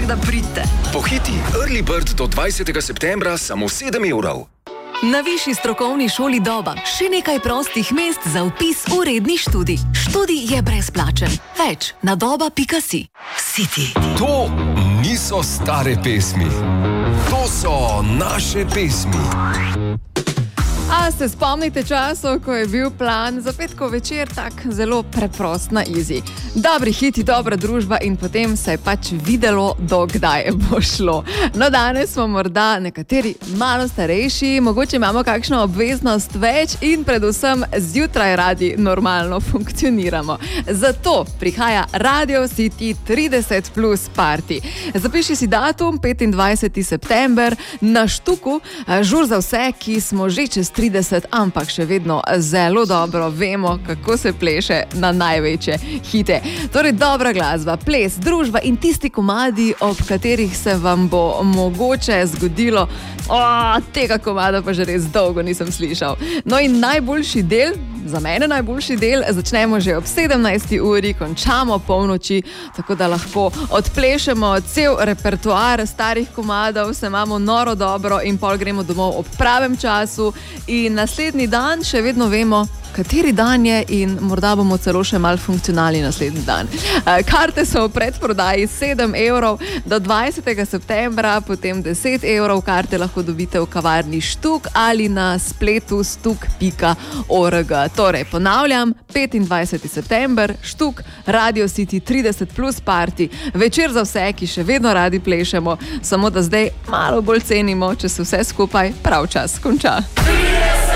da pridete. Pohiti Early Bird do 20. septembra samo 7 evrov. Na Višji strokovni šoli Doba še nekaj prostih mest za vpis v redni študij. Študij je brezplačen. Več na doba.si. City. To niso stare pesmi. To so naše pesmi. A se spomnite časov, ko je bil plan za petkov večer tak zelo preprost na easy. Dobri hiti, dobra družba in potem se je pač videlo, dokdaj bo šlo. No, danes smo morda nekateri malo starejši, mogoče imamo kakšno obveznost več in predvsem zjutraj radi normalno funkcioniramo. Zato prihaja Radio City 30 plus party. Zapiši si datum 25. september na Štuku, žur za vse, ki smo že čez 30, ampak še vedno zelo dobro vemo, kako se pleše na največje hite. Torej dobra glasba, ples, družba in tisti komadi, ob katerih se vam bo mogoče zgodilo, tega komada pa že res dolgo nisem slišal. No in najboljši del, za mene najboljši del, začnemo že ob 17. uri, končamo polnoči, tako da lahko odplešemo cel repertoar starih komadov, se imamo noro dobro in pol gremo domov ob pravem času in naslednji dan še vedno vemo, kateri dan je in morda bomo celo še malo funkcionalni naslednji dan. Karte so v predprodaji 7 evrov do 20. septembra, potem 10 evrov. Karte lahko dobite v kavarni Štuk ali na spletu stuk.org. Torej, ponavljam, 25. september, Štuk, Radio City 30 plus party, večer za vse, ki še vedno radi plešemo, samo da zdaj malo bolj cenimo, če se vse skupaj prav čas konča.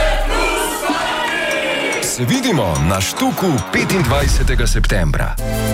Se vidimo na Štuku 25. septembra.